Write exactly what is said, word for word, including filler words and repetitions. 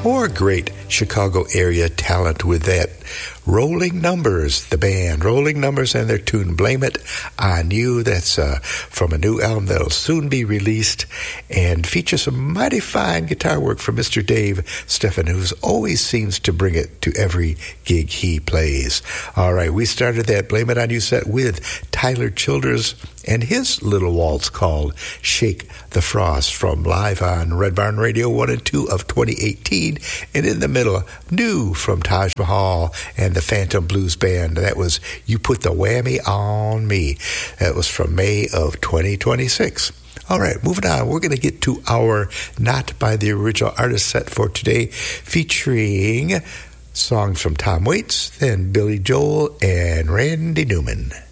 More great Chicago area talent with that. Rolling Numbers, the band Rolling Numbers, and their tune Blame It On You. That's uh, from a new album that'll soon be released and features some mighty fine guitar work from Mister Dave Stephan, who always seems to bring it to every gig he plays. All right, we started that Blame It On You set with Tyler Childers and his little waltz called Shake the Frost from live on Red Barn Radio one and two of twenty eighteen. And in the middle, new from Taj Mahal and the Phantom Blues Band. That was You Put the Whammy on Me. That was from May of twenty twenty-six. All right, moving on. We're going to get to our Not by the Original Artist set for today, featuring songs from Tom Waits, then Billy Joel, and Randy Newman.